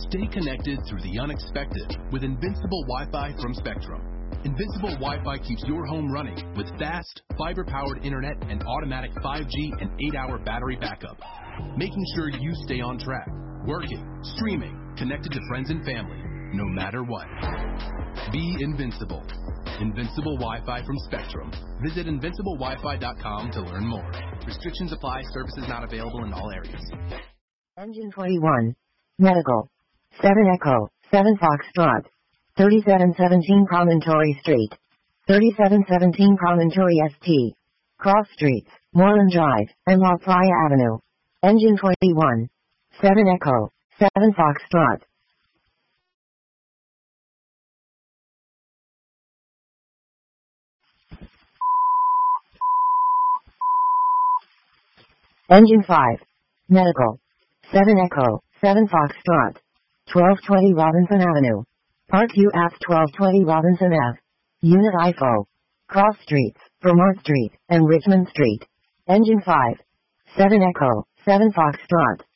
Stay connected through the unexpected with Invincible Wi-Fi from Spectrum. Invincible Wi-Fi keeps your home running with fast, fiber-powered internet and automatic 5G and 8-hour battery backup, making sure you stay on track, working, streaming, connected to friends and family, no matter what. Be invincible. Invincible Wi-Fi from Spectrum. Visit invinciblewifi.com to learn more. Restrictions apply. Services not available in all areas. Engine 21. Medical. 7 Echo, 7 Foxtrot. 3717 Promontory Street. 3717 Promontory ST. Cross Streets, Moreland Drive, and La Playa Avenue. Engine 21. 7 Echo, 7 Foxtrot. Engine 5. Medical. 7 Echo, 7 Foxtrot. 1220 Robinson Avenue. Park UF 1220 Robinson Ave. Unit IFO. Cross Streets, Vermont Street, and Richmond Street. Engine 5. 7 Echo, 7 Foxtrot.